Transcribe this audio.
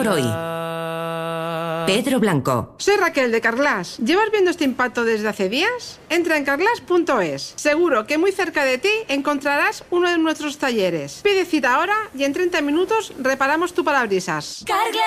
hoy. Pedro Blanco. Soy Raquel de Carglass. ¿Llevas viendo este impacto desde hace días? Entra en carglass.es. Seguro que muy cerca de ti encontrarás uno de nuestros talleres. Pide cita ahora y en 30 minutos reparamos tu parabrisas. Carglass.